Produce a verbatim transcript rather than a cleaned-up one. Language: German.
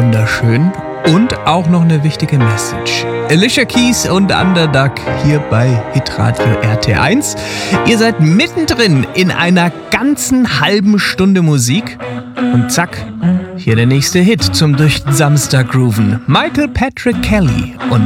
wunderschön und auch noch eine wichtige Message. Alicia Keys und Underdog hier bei Hitradio R T eins. Ihr seid mittendrin in einer ganzen halben Stunde Musik und zack, hier der nächste Hit zum durch den Samstag grooven. Michael Patrick Kelly und